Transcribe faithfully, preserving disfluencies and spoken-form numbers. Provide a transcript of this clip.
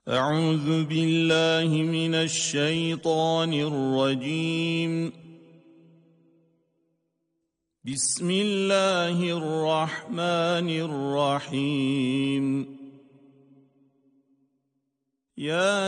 أعوذ بالله من الشيطان الرجيم. بسم الله الرحمن الرحيم. يا